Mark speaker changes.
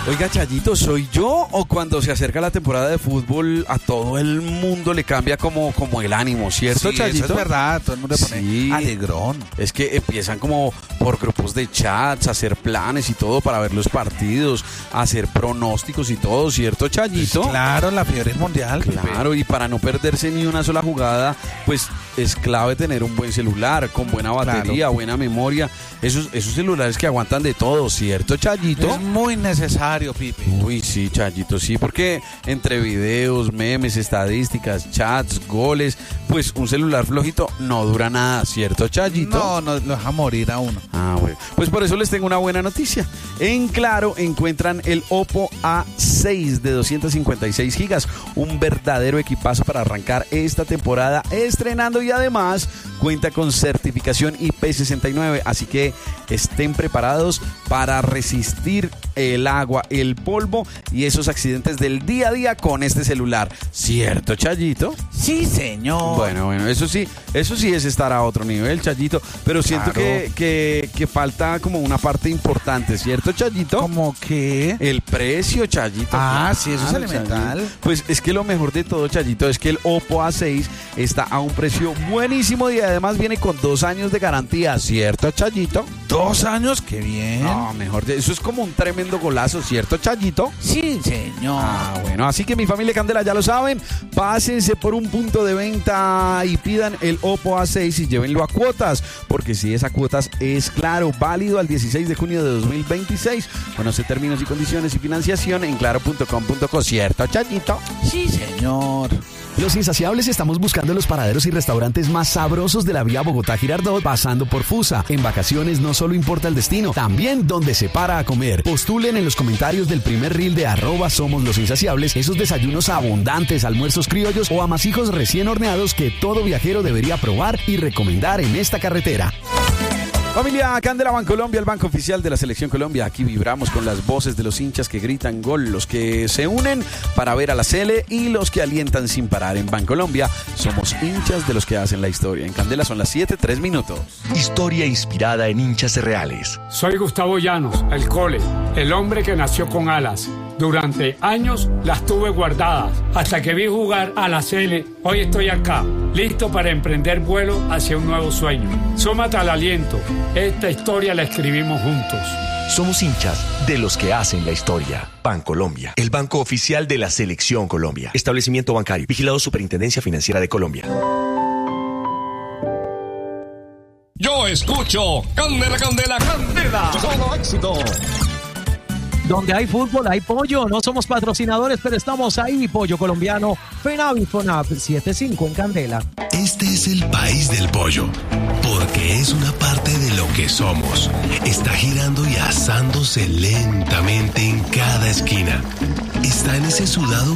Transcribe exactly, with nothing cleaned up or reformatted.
Speaker 1: Oiga, Chayito, ¿soy yo o cuando se acerca la temporada de fútbol a todo el mundo le cambia como, como el ánimo, ¿cierto,
Speaker 2: Sí,
Speaker 1: Chayito?
Speaker 2: eso es verdad, todo el mundo pone
Speaker 1: Sí.
Speaker 2: alegrón.
Speaker 1: Es que empiezan como por grupos de chats a hacer planes y todo para ver los partidos, a hacer pronósticos y todo, ¿cierto, Chayito?
Speaker 2: Pues claro, la fiebre es mundial.
Speaker 1: Claro, y para no perderse ni una sola jugada, pues es clave tener un buen celular, con buena batería,
Speaker 2: Claro.
Speaker 1: buena memoria. Esos, esos celulares que aguantan de todo, ¿cierto, Chayito?
Speaker 2: Es muy necesario, Pipe.
Speaker 1: Uy, sí, Chayito, sí, porque entre videos, memes, estadísticas, chats, goles, pues un celular flojito no dura nada, ¿cierto, Chayito?
Speaker 2: No, no lo deja morir a uno.
Speaker 1: Ah, bueno. Pues por eso les tengo una buena noticia. En Claro encuentran el Oppo A seis de doscientos cincuenta y seis gigas, un verdadero equipazo para arrancar esta temporada estrenando y además cuenta con certificación I P sesenta y nueve, así que estén preparados para resistir el agua, el polvo y esos accidentes del día a día con este celular. ¿Cierto, Chayito?
Speaker 2: Sí, señor.
Speaker 1: Bueno, bueno, eso sí, eso sí es estar a otro nivel, Chayito, pero siento
Speaker 2: Claro.
Speaker 1: que, que, que falta como una parte importante, ¿cierto, Chayito?
Speaker 2: ¿Cómo qué?
Speaker 1: El precio, Chayito.
Speaker 2: Ah, sí, eso es
Speaker 1: Claro,
Speaker 2: elemental.
Speaker 1: Chayito. Pues es que lo mejor de todo, Chayito, es que el Oppo A seis está a un precio buenísimo y además viene con dos años de garantía, ¿cierto, Chayito?
Speaker 2: ¿Dos años? ¡Qué bien!
Speaker 1: No, mejor, de- eso es como un tremendo golazo, ¿cierto, Chayito?
Speaker 2: Sí, señor.
Speaker 1: Ah, bueno, así que mi familia Candela ya lo saben, pásense por un punto de venta y pidan el Oppo A seis y llévenlo a cuotas, porque si es a cuotas es Claro, válido al dieciséis de junio de dos mil veintiséis. Conoce términos y condiciones y financiación en claro punto com punto co, ¿cierto, Chayito?
Speaker 2: Sí, señor.
Speaker 3: Los Insaciables estamos buscando los paraderos y restaurantes más sabrosos de la vía Bogotá-Girardot, pasando por Fusa. En vacaciones no solo importa el destino, también donde se para a comer. Postulen en los comentarios del primer reel de arroba Somos Los Insaciables esos desayunos abundantes, almuerzos criollos o amasijos recién horneados que todo viajero debería probar y recomendar en esta carretera.
Speaker 1: Familia Candela Bancolombia, el banco oficial de la Selección Colombia. Aquí vibramos con las voces de los hinchas que gritan gol, los que se unen para ver a la Sele y los que alientan sin parar. En Bancolombia somos hinchas de los que hacen la historia. En Candela son las siete, tres minutos.
Speaker 4: Historia inspirada en hinchas reales.
Speaker 5: Soy Gustavo Llanos, el Cole, el hombre que nació con alas. Durante años las tuve guardadas hasta que vi jugar a la Sele. Hoy estoy acá, listo para emprender vuelo hacia un nuevo sueño. Súmate al aliento. Esta historia la escribimos juntos.
Speaker 4: Somos hinchas de los que hacen la historia. Bancolombia, el banco oficial de la Selección Colombia. Establecimiento bancario, vigilado Superintendencia Financiera de Colombia.
Speaker 6: Yo escucho Candela, Candela, Candela. Solo éxito.
Speaker 7: Donde hay fútbol, hay pollo. No somos patrocinadores, pero estamos ahí. Pollo colombiano, FENAVI, FONAP, siete cinco en Candela.
Speaker 8: Este es el país del pollo, porque es una parte de lo que somos. Está girando y asándose lentamente en cada esquina. Está en ese sudado